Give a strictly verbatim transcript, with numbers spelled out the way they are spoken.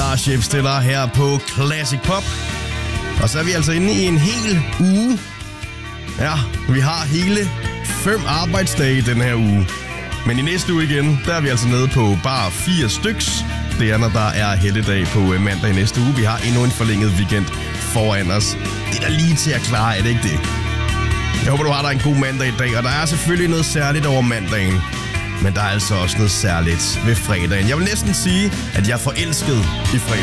Starship stiller her på Classic Pop. Og så er vi altså inde i en hel uge. Ja, vi har hele fem arbejdsdage den her uge. Men i næste uge igen, der er vi altså nede på bare fire styks. Det er, når der er helligdag på mandag i næste uge. Vi har endnu en forlænget weekend foran os. Det er da lige til at klare, er det ikke det? Jeg håber, du har dig en god mandag i dag. Og der er selvfølgelig noget særligt over mandagen. Men der er altså også noget særligt ved fredagen. Jeg vil næsten sige, at jeg er forelsket i fredag.